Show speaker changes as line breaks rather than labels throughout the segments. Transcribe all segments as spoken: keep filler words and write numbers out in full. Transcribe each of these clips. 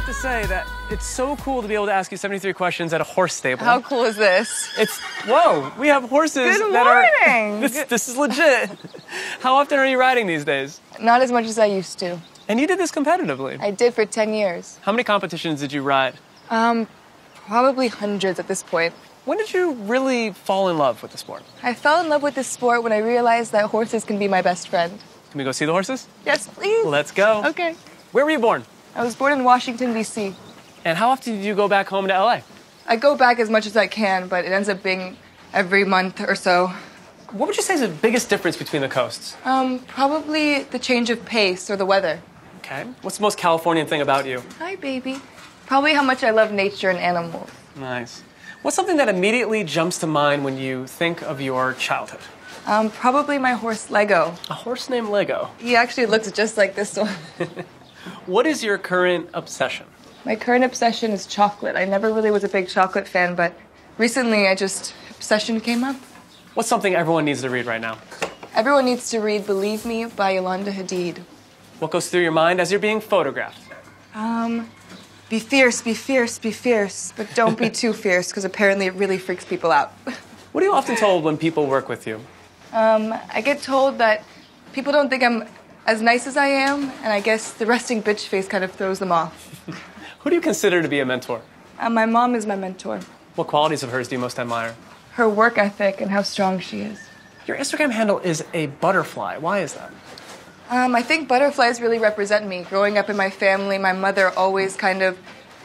have to say that it's so cool to be able to ask you seventy-three questions at a horse stable.
How cool is this?
It's, whoa, we have horses
Good
that are...
morning.
This, this is legit. How often are you riding these days?
Not as much as I used to.
And you did this competitively.
I did for ten years.
How many competitions did you ride?
Um, probably hundreds at this point.
When did you really fall in love with the sport?
I fell in love with this sport when I realized that horses can be my best friend.
Can we go see the horses?
Yes, please.
Let's go.
Okay.
Where were you born?
I was born in Washington, D C
And how often did you go back home to L A?
I go back as much as I can, but it ends up being every month or so.
What would you say is the biggest difference between the coasts?
Um, probably the change of pace or the weather.
Okay. What's the most Californian thing about you?
Hi, baby. Probably how much I love nature and animals.
Nice. What's something that immediately jumps to mind when you think of your childhood?
Um, probably my horse, Lego.
A horse named Lego.
He actually looks just like this one.
What is your current obsession?
My current obsession is chocolate. I never really was a big chocolate fan, but recently I just, obsession came up.
What's something everyone needs to read right now?
Everyone needs to read Believe Me by Yolanda Hadid.
What goes through your mind as you're being photographed?
Um, be fierce, be fierce, be fierce, but don't be too fierce, because apparently it really freaks people out.
What are you often told when people work with you?
Um, I get told that people don't think I'm as nice as I am, and I guess the resting bitch face kind of throws them off.
Who do you consider to be a mentor?
Uh, my mom is my mentor.
What qualities of hers do you most admire?
Her work ethic and how strong she is.
Your Instagram handle is a butterfly. Why is that?
Um, I think butterflies really represent me. Growing up in my family, my mother always kind of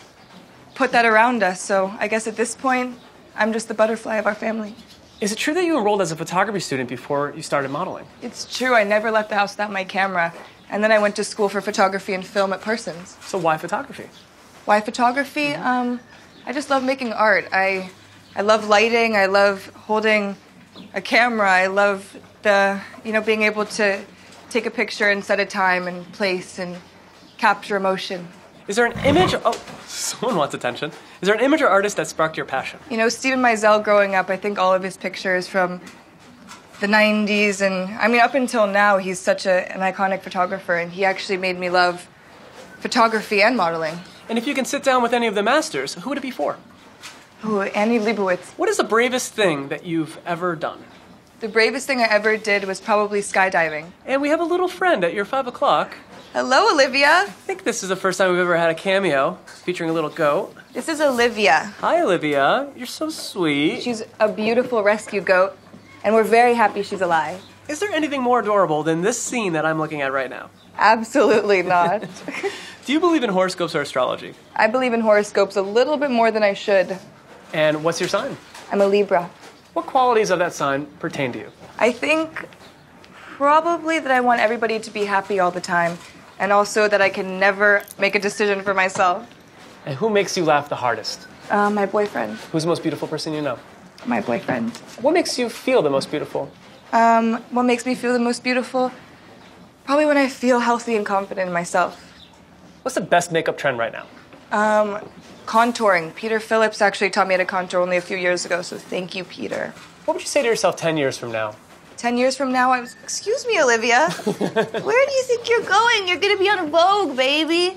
put that around us, so I guess at this point, I'm just the butterfly of our family.
Is it true that you enrolled as a photography student before you started modeling?
It's true. I never left the house without my camera. And then I went to school for photography and film at Parsons.
So why photography?
Why photography? Um, I just love making art. I, I love lighting. I love holding a camera. I love the, you know, being able to take a picture and set a time and place and capture emotion.
Is there an image? Oh, someone wants attention. Is there an image or artist that sparked your passion?
You know, Steven Meisel growing up, I think all of his pictures from the nineties, and I mean, up until now, he's such a, an iconic photographer, and he actually made me love photography and modeling.
And if you can sit down with any of the masters, who would it be for?
Ooh, Annie Leibovitz.
What is the bravest thing that you've ever done?
The bravest thing I ever did was probably skydiving.
And we have a little friend at your five o'clock.
Hello, Olivia.
I think this is the first time we've ever had a cameo featuring a little goat.
This is Olivia.
Hi, Olivia. You're so sweet.
She's a beautiful rescue goat, and we're very happy she's alive.
Is there anything more adorable than this scene that I'm looking at right now?
Absolutely not.
Do you believe in horoscopes or astrology?
I believe in horoscopes a little bit more than I should.
And what's your sign?
I'm a Libra.
What qualities of that sign pertain to you?
I think probably that I want everybody to be happy all the time, and also that I can never make a decision for myself.
And who makes you laugh the hardest?
Uh, my boyfriend.
Who's the most beautiful person you know?
My boyfriend.
What makes you feel the most beautiful?
Um, what makes me feel the most beautiful? Probably when I feel healthy and confident in myself.
What's the best makeup trend right now?
Um, contouring. Peter Phillips actually taught me how to contour only a few years ago, so thank you, Peter.
What would you say to yourself ten years from now?
Ten years from now, I was... Excuse me, Olivia. Where do you think you're going? You're going to be on Vogue, baby.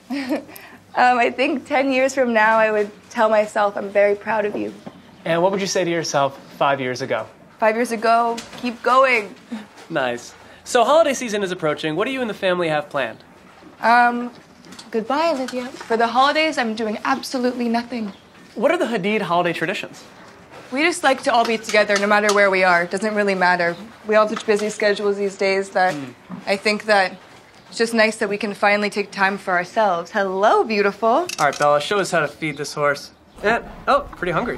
um, I think ten years from now, I would tell myself I'm very proud of you.
And what would you say to yourself five years ago?
Five years ago, keep going.
Nice. So holiday season is approaching. What do you and the family have planned?
Um, goodbye, Olivia. For the holidays, I'm doing absolutely nothing.
What are the Hadid holiday traditions?
We just like to all be together no matter where we are. It doesn't really matter. We all have such busy schedules these days that mm. I think that it's just nice that we can finally take time for ourselves. Hello, beautiful.
All right, Bella, show us how to feed this horse. Yeah. Oh, pretty hungry.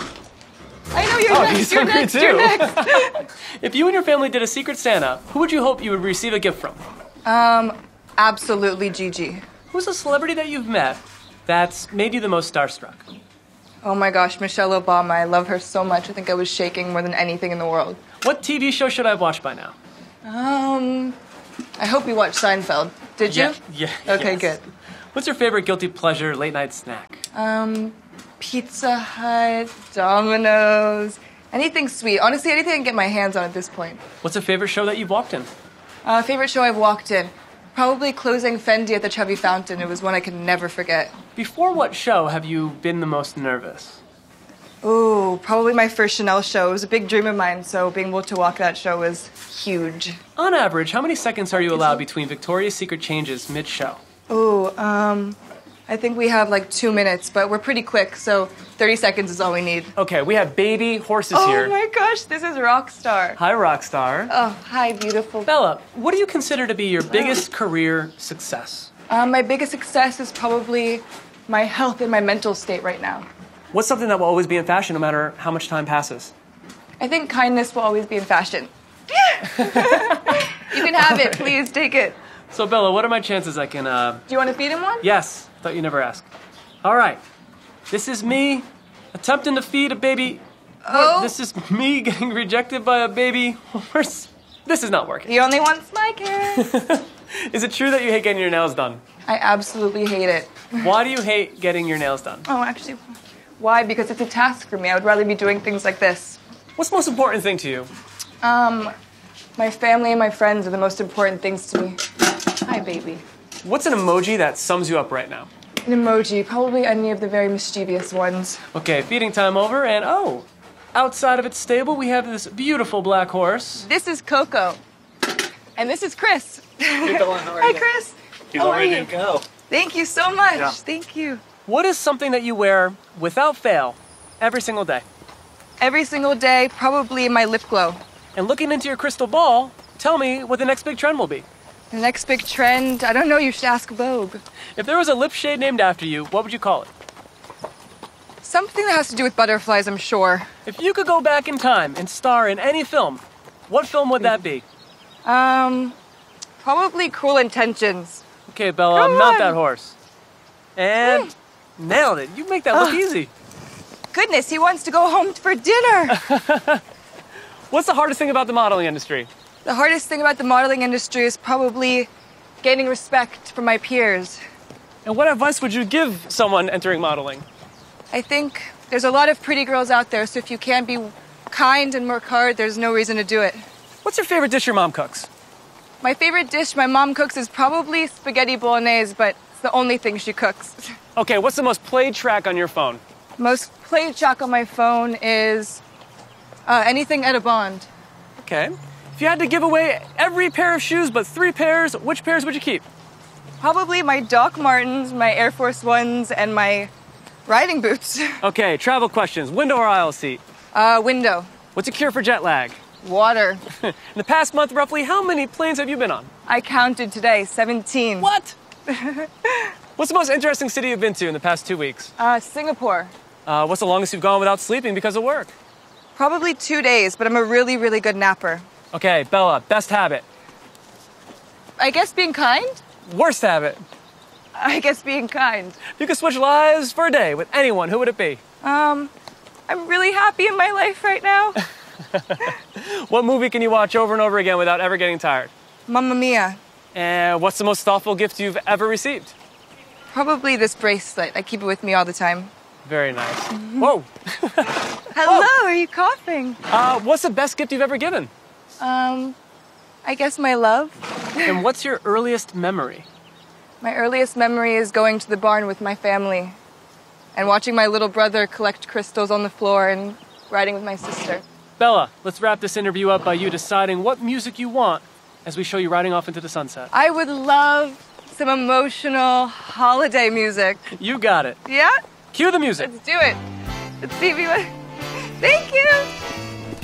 I know you're
oh,
next.
He's
you're
hungry
next.
Too.
You're next.
If you and your family did a Secret Santa, who would you hope you would receive a gift from?
Um, absolutely Gigi.
Who's a celebrity that you've met that's made you the most starstruck?
Oh my gosh, Michelle Obama. I love her so much. I think I was shaking more than anything in the world.
What T V show should I have watched by now?
Um, I hope you watched Seinfeld. Did you?
Yeah. yeah
okay,
yes.
good.
What's your favorite guilty pleasure late night snack?
Um, Pizza Hut, Domino's, anything sweet. Honestly, anything I can get my hands on at this point.
What's a favorite show that you've walked in?
Uh, favorite show I've walked in? Probably closing Fendi at the Trevi Fountain. It was one I could never forget.
Before what show have you been the most nervous?
Ooh, probably my first Chanel show. It was a big dream of mine, so being able to walk that show was huge.
On average, how many seconds are you allowed between Victoria's Secret changes mid-show?
Ooh, um, I think we have like two minutes, but we're pretty quick, so thirty seconds is all we need.
Okay, we have baby horses
Oh
here.
my gosh, this is Rockstar.
Hi, Rockstar.
Oh, hi, beautiful.
Bella, what do you consider to be your biggest career success?
Um, my biggest success is probably my health and my mental state right now.
What's something that will always be in fashion no matter how much time passes?
I think kindness will always be in fashion. You can have it, please, take it.
So, Bella, what are my chances I can, uh...
Do you want to feed him one?
Yes, thought you never asked. All right, this is me attempting to feed a baby...
Oh.
This is me getting rejected by a baby horse. This is not working.
He only wants my kiss.
Is it true that you hate getting your nails done?
I absolutely hate it.
Why do you hate getting your nails done?
Oh, actually, why? Because it's a task for me. I would rather be doing things like this.
What's the most important thing to you?
Um, my family and my friends are the most important things to me. Hi, baby.
What's an emoji that sums you up right now?
An emoji, probably any of the very mischievous ones.
Okay, feeding time over, and oh, outside of its stable, we have this beautiful black horse.
This is Coco. And this is Chris.
Hey, Bella, how are
Hi,
you?
Chris.
He's
How
all
are
ready
you?
to go.
Thank you so much.
Yeah.
Thank you.
What is something that you wear without fail every single day?
Every single day, probably my lip glow.
And looking into your crystal ball, tell me what the next big trend will be.
The next big trend, I don't know, you should ask Vogue.
If there was a lip shade named after you, what would you call it?
Something that has to do with butterflies, I'm sure.
If you could go back in time and star in any film, what film would that be?
Um, probably Cruel Intentions.
Okay, Bella,
Come
mount
on.
that horse. And nailed it. You make that look
Ah.
easy.
Goodness, he wants to go home for dinner.
What's the hardest thing about the modeling industry?
The hardest thing about the modeling industry is probably gaining respect from my peers.
And what advice would you give someone entering modeling?
I think there's a lot of pretty girls out there, so if you can't be kind and work hard, there's no reason to do it.
What's your favorite dish your mom cooks?
My favorite dish my mom cooks is probably spaghetti bolognese, but it's the only thing she cooks.
Okay, what's the most played track on your phone?
Most played track on my phone is uh, anything Etta Bond.
Okay. If you had to give away every pair of shoes but three pairs, which pairs would you keep?
Probably my Doc Martens, my Air Force Ones, and my riding boots.
Okay, travel questions. Window or aisle seat?
Uh, window.
What's your cure for jet lag?
Water.
In the past month, roughly, how many planes have you been on?
I counted today, seventeen.
What? What's the most interesting city you've been to in the past two weeks?
Uh, Singapore.
Uh, what's the longest you've gone without sleeping because of work?
Probably two days, but I'm a really, really good napper.
Okay, Bella, best habit.
I guess being kind?
Worst habit.
I guess being kind.
If you could switch lives for a day with anyone, who would it be?
Um, I'm really happy in my life right now.
What movie can you watch over and over again without ever getting tired?
Mamma Mia.
And what's the most thoughtful gift you've ever received?
Probably this bracelet. I keep it with me all the time.
Very nice. Whoa.
Hello, are you coughing?
Uh, what's the best gift you've ever given?
Um, I guess my love.
And what's your earliest memory?
My earliest memory is going to the barn with my family and watching my little brother collect crystals on the floor and riding with my sister.
Bella, let's wrap this interview up by you deciding what music you want as we show you riding off into the sunset.
I would love some emotional holiday music.
You got it.
Yeah?
Cue the music.
Let's do it. Let's see if you... Thank you!